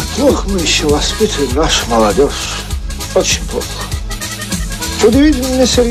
Плохо мы еще воспитываем нашу молодежь. Очень плохо. Удивительно,